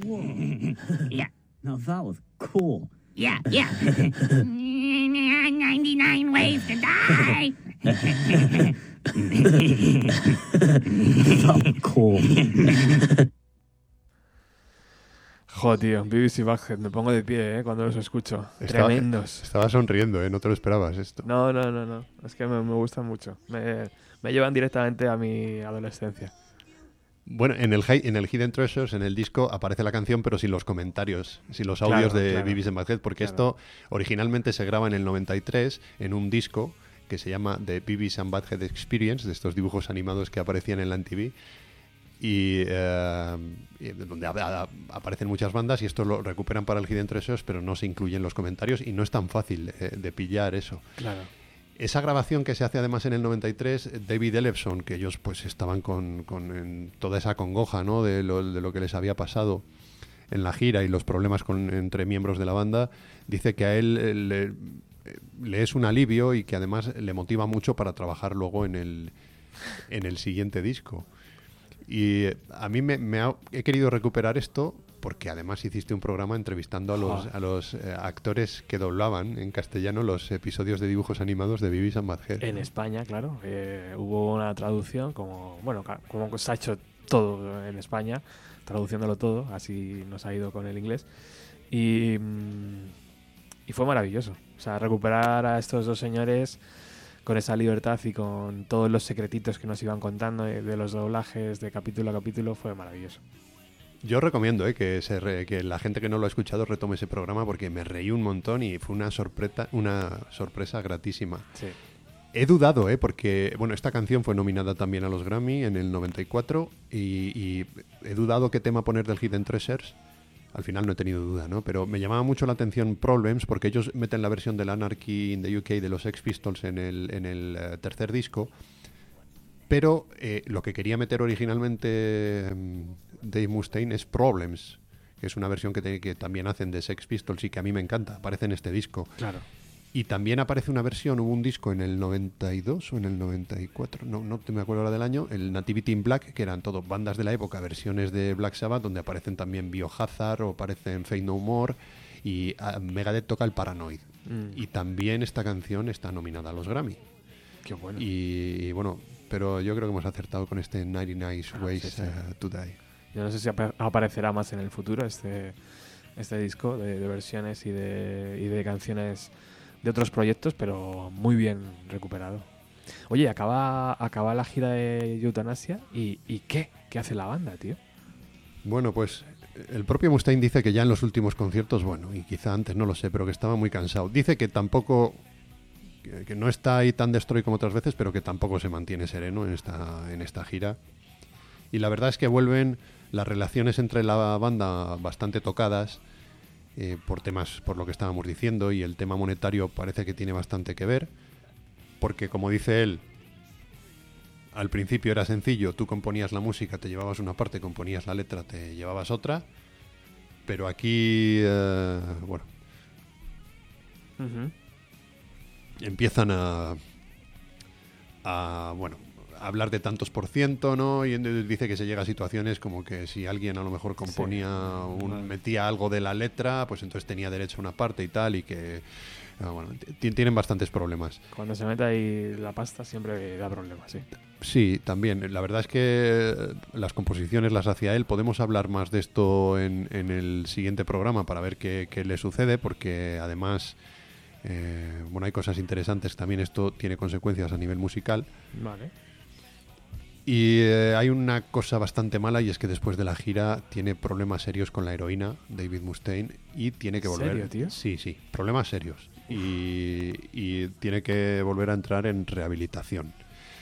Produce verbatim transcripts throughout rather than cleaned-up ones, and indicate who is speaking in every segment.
Speaker 1: Whoa.
Speaker 2: Yeah.
Speaker 1: Now that was cool.
Speaker 2: Yeah, yeah. ninety-nine ways to die.
Speaker 1: That was cool.
Speaker 3: Jo, tío, B B C Bucket, me pongo de pie, ¿eh? Cuando los escucho.
Speaker 4: Estaba,
Speaker 3: Tremendos.
Speaker 4: Estaba sonriendo, ¿eh? No te lo esperabas esto.
Speaker 3: No, no, no, no. Es que me, me gustan mucho. Me, me llevan directamente a mi adolescencia.
Speaker 4: Bueno, en el, en el Hidden Treasures, en el disco, aparece la canción, pero sin los comentarios, sin los audios
Speaker 3: Claro,
Speaker 4: de
Speaker 3: claro.
Speaker 4: Beavis and Butt-Head, porque
Speaker 3: Claro.
Speaker 4: esto originalmente se graba en el noventa y tres en un disco que se llama The Beavis and Butt-Head Experience, de estos dibujos animados que aparecían en la M T V, y, eh, y donde a- a- aparecen muchas bandas, y esto lo recuperan para el Hidden Treasures, pero no se incluyen los comentarios, y no es tan fácil eh, de pillar eso.
Speaker 3: Claro.
Speaker 4: Esa grabación que se hace además en el noventa y tres, David Ellefson, que ellos pues estaban con, con en toda esa congoja, ¿no? de, lo, de lo que les había pasado en la gira y los problemas con, entre miembros de la banda, dice que a él eh, le, le es un alivio y que además le motiva mucho para trabajar luego en el, en el siguiente disco. Y a mí me, me ha- he querido recuperar esto porque además hiciste un programa entrevistando a los,
Speaker 3: Joder.
Speaker 4: a los eh, actores que doblaban en castellano los episodios de dibujos animados de Beavis and Butt-Head.
Speaker 3: En España, claro, eh, hubo una traducción, como bueno, ca- como se ha hecho todo en España, traduciéndolo todo, así nos ha ido con el inglés. Y, mm, y fue maravilloso. O sea, recuperar a estos dos señores con esa libertad y con todos los secretitos que nos iban contando de, de los doblajes de capítulo a capítulo fue maravilloso.
Speaker 4: Yo recomiendo eh, que, se re- que la gente que no lo ha escuchado retome ese programa porque me reí un montón y fue una sorpresa, una sorpresa gratísima.
Speaker 3: Sí.
Speaker 4: He dudado, ¿eh? Porque bueno, esta canción fue nominada también a los Grammy en el noventa y cuatro y, y he dudado qué tema poner del Hidden Treasures. Al final no he tenido duda, ¿no? Pero me llamaba mucho la atención Problems porque ellos meten la versión del Anarchy in the U K de los Sex Pistols en el, en el eh, tercer disco. Pero eh, lo que quería meter originalmente mm, Dave Mustaine es Problems, que es una versión que, te- que también hacen de Sex Pistols y que a mí me encanta, aparece en este disco.
Speaker 3: Claro.
Speaker 4: Y también aparece una versión, hubo un disco en el noventa y dos o en el noventa y cuatro, no, no te me acuerdo ahora del año, el Nativity in Black, que eran todo bandas de la época, versiones de Black Sabbath, donde aparecen también Biohazard o aparecen Faith No More, y ah, Megadeth toca el Paranoid.
Speaker 3: Mm,
Speaker 4: Y también esta canción está nominada a los Grammy.
Speaker 3: qué bueno.
Speaker 4: Y, y bueno, pero yo creo que hemos acertado con este noventa y nueve
Speaker 3: Ah,
Speaker 4: Ways
Speaker 3: sí, sí.
Speaker 4: uh, to Die.
Speaker 3: Yo no sé si apa- aparecerá más en el futuro este, este disco de, de versiones y de, y de canciones de otros proyectos, pero muy bien recuperado. Oye, acaba, acaba la gira de Eutanasia y, ¿y qué? ¿Qué hace la banda, tío?
Speaker 4: Bueno, pues el propio Mustaine dice que ya en los últimos conciertos, bueno, y quizá antes, no lo sé, pero que estaba muy cansado. Dice que tampoco, que, que no está ahí tan destroy como otras veces, pero que tampoco se mantiene sereno en esta, en esta gira. Y la verdad es que vuelven las relaciones entre la banda bastante tocadas eh, por temas, por lo que estábamos diciendo, y el tema monetario parece que tiene bastante que ver, porque como dice él, al principio era sencillo, tú componías la música, te llevabas una parte, componías la letra, te llevabas otra, pero aquí, eh, bueno, empiezan a, a, bueno, a hablar de tantos por ciento, ¿no? Y entonces dice que se llega a situaciones como que si alguien a lo mejor componía,
Speaker 3: Sí.
Speaker 4: un, metía algo de la letra, pues entonces tenía derecho a una parte y tal, y que, ah, bueno, t- tienen bastantes problemas.
Speaker 3: Cuando se mete ahí la pasta siempre da problemas, sí.
Speaker 4: Sí, también. La verdad es que las composiciones las hacía él. Podemos hablar más de esto en, en el siguiente programa para ver qué, qué le sucede, porque además, eh, bueno, hay cosas interesantes. También esto tiene consecuencias a nivel musical.
Speaker 3: Vale.
Speaker 4: Y eh, hay una cosa bastante mala, y es que después de la gira tiene problemas serios con la heroína, David Mustaine, y tiene que
Speaker 3: ¿En
Speaker 4: volver.
Speaker 3: serio, tío?
Speaker 4: Sí, sí, problemas serios. Y, y tiene que volver a entrar en rehabilitación.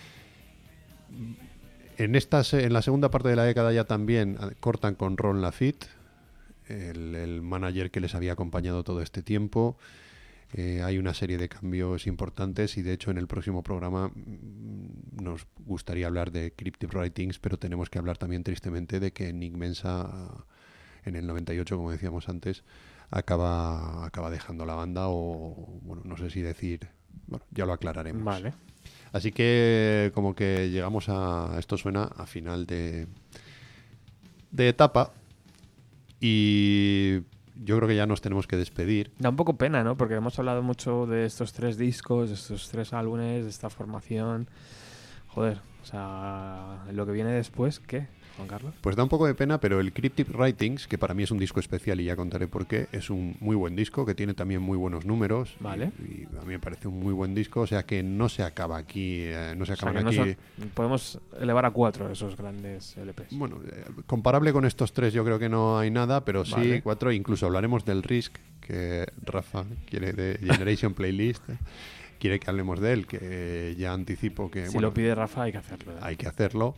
Speaker 4: En, estas, en la segunda parte de la década ya también eh, cortan con Ron Lafitte, el, el manager que les había acompañado todo este tiempo. Eh, hay una serie de cambios importantes y de hecho en el próximo programa mm, nos gustaría hablar de Cryptic Writings, pero tenemos que hablar también tristemente de que Nick Mensa en el noventa y ocho, como decíamos antes, acaba, acaba dejando la banda, o bueno, no sé si decir, bueno, ya lo aclararemos.
Speaker 3: Vale.
Speaker 4: Así que como que llegamos a, esto suena a final de, de etapa, Y yo creo que ya nos tenemos que despedir.
Speaker 3: Da un poco pena, ¿no? Porque hemos hablado mucho de estos tres discos, de estos tres álbumes, de esta formación. Joder, o sea, lo que viene después, ¿qué, Juan Carlos?
Speaker 4: Pues da un poco de pena, pero el Cryptic Writings, que para mí es un disco especial y ya contaré por qué, es un muy buen disco que tiene también muy buenos números.
Speaker 3: Vale.
Speaker 4: Y, y a mí me parece un muy buen disco, o sea que no se acaba aquí, eh, no se
Speaker 3: O sea,
Speaker 4: acaban
Speaker 3: que no
Speaker 4: aquí.
Speaker 3: son- podemos elevar a cuatro esos grandes L Ps.
Speaker 4: Bueno, eh, comparable con estos tres yo creo que no hay nada, pero sí
Speaker 3: Vale.
Speaker 4: cuatro. Incluso hablaremos del Risk, que Rafa quiere, de Generation Playlist, quiere que hablemos de él, que ya anticipo que
Speaker 3: si
Speaker 4: bueno,
Speaker 3: lo pide Rafa hay que hacerlo. ¿eh?
Speaker 4: hay que hacerlo.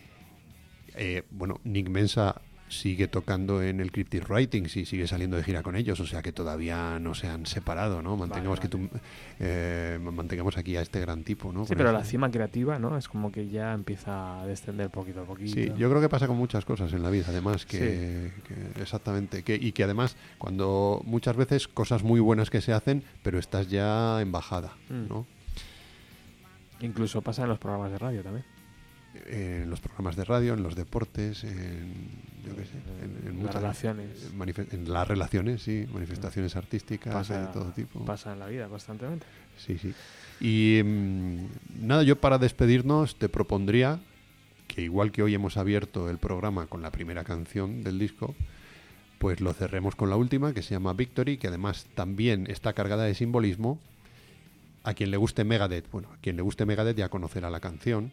Speaker 4: Eh, bueno, Nick Mensa sigue tocando en el Cryptic Writings y sigue saliendo de gira con ellos, o sea que todavía no se han separado, ¿no? Mantengamos,
Speaker 3: Vale,
Speaker 4: que tú, eh, mantengamos aquí a este gran tipo, ¿no?
Speaker 3: Sí,
Speaker 4: Con
Speaker 3: pero
Speaker 4: eso.
Speaker 3: la cima creativa, ¿no? Es como que ya empieza a descender poquito a poquito.
Speaker 4: Sí, yo creo que pasa con muchas cosas en la vida, además, que, que exactamente, que, y que además, cuando muchas veces cosas muy buenas que se hacen, pero estás ya en bajada,
Speaker 3: Mm.
Speaker 4: ¿no?
Speaker 3: Incluso pasa en los programas de radio también.
Speaker 4: En los programas de radio, en los deportes, en, yo qué sé, en, en
Speaker 3: Las
Speaker 4: muchas-
Speaker 3: relaciones.
Speaker 4: en manife- en las relaciones, sí, manifestaciones artísticas
Speaker 3: Pasa,
Speaker 4: de todo tipo.
Speaker 3: pasa en la vida constantemente.
Speaker 4: Sí, sí. Y mm, nada, yo para despedirnos te propondría que igual que hoy hemos abierto el programa con la primera canción del disco, pues lo cerremos con la última, que se llama Victory, que además también está cargada de simbolismo. A quien le guste Megadeth, bueno, a quien le guste Megadeth ya conocerá la canción,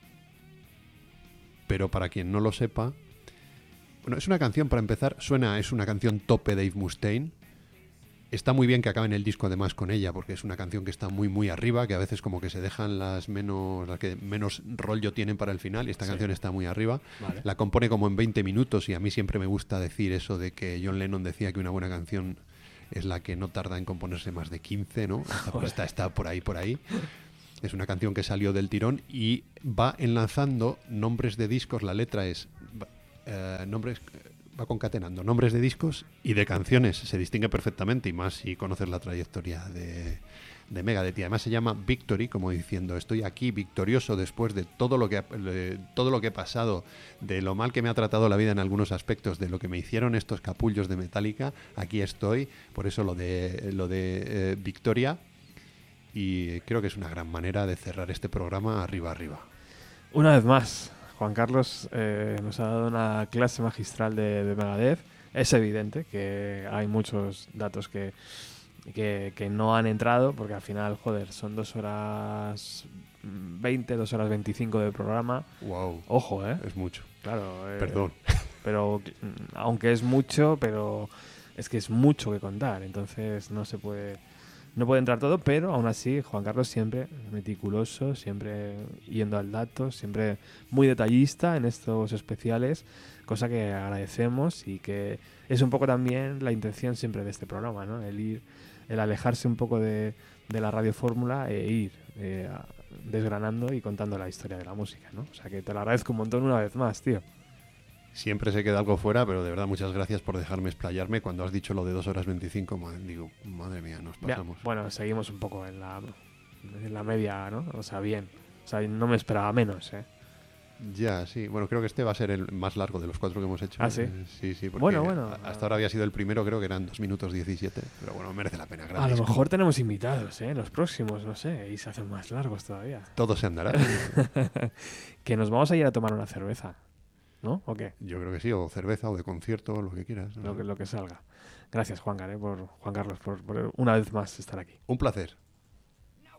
Speaker 4: pero para quien no lo sepa, bueno, es una canción, para empezar, suena, es una canción tope Dave Mustaine. Está muy bien que acaben el disco además con ella, porque es una canción que está muy muy arriba, que a veces como que se dejan las menos las que menos rollo tienen para el final, y esta
Speaker 3: Sí.
Speaker 4: canción está muy arriba.
Speaker 3: Vale.
Speaker 4: La compone como en veinte minutos, y a mí siempre me gusta decir eso de que John Lennon decía que una buena canción es la que no tarda en componerse más de quince, ¿no? Está, por- está, está por ahí, por ahí. Es una canción que salió del tirón y va enlazando nombres de discos. La letra es va- eh, nombres va concatenando nombres de discos y de canciones. Se distingue perfectamente, y más si conoces la trayectoria de, de Megadeth. Y además se llama Victory, como diciendo estoy aquí victorioso después de todo lo que ha- de todo lo que he pasado, de lo mal que me ha tratado la vida en algunos aspectos, de lo que me hicieron estos capullos de Metallica. Aquí estoy. Por eso lo de lo de eh, Victoria. Y creo que es una gran manera de cerrar este programa arriba arriba.
Speaker 3: Una vez más, Juan Carlos eh, nos ha dado una clase magistral de, de Megadeth. Es evidente que hay muchos datos que, que, que no han entrado, porque al final, joder, son dos horas veinte, dos horas veinticinco de programa.
Speaker 4: Wow,
Speaker 3: Ojo, ¿eh?
Speaker 4: es mucho.
Speaker 3: Claro. eh,
Speaker 4: Perdón.
Speaker 3: Pero, mm, aunque es mucho, pero es que es mucho que contar. Entonces no se puede... No puede entrar todo, pero aún así Juan Carlos siempre meticuloso, siempre yendo al dato, siempre muy detallista en estos especiales, cosa que agradecemos y que es un poco también la intención siempre de este programa, ¿no? El ir, el alejarse un poco de, de la radiofórmula e ir eh, a- desgranando y contando la historia de la música, ¿no? O sea que te lo agradezco un montón una vez más, tío.
Speaker 4: Siempre se queda algo fuera, pero de verdad muchas gracias por dejarme explayarme. Cuando has dicho lo de dos horas veinticinco, ma- digo, madre mía, nos
Speaker 3: Ya,
Speaker 4: pasamos.
Speaker 3: bueno, seguimos un poco en la, en la media, ¿no? O sea, bien. O sea, no me esperaba menos, ¿eh?
Speaker 4: Ya, sí. Bueno, creo que este va a ser el más largo de los cuatro que hemos hecho.
Speaker 3: ¿Ah, sí?
Speaker 4: Eh, sí, sí. Porque
Speaker 3: Bueno, bueno.
Speaker 4: a- hasta ahora había sido el primero, creo que eran dos minutos diecisiete. Pero bueno, merece la pena. gran
Speaker 3: A lo
Speaker 4: disco.
Speaker 3: mejor tenemos invitados, ¿eh? Los próximos, no sé, y se hacen más largos todavía.
Speaker 4: Todo se andará.
Speaker 3: Que nos vamos a ir a tomar una cerveza, ¿no? ¿O qué?
Speaker 4: Yo creo que sí, o cerveza, o de concierto, o lo que quieras. ¿no?
Speaker 3: Lo que, lo que salga. Gracias, Juan, Gar- ¿eh? por, Juan Carlos, por, por una vez más estar aquí.
Speaker 4: Un placer.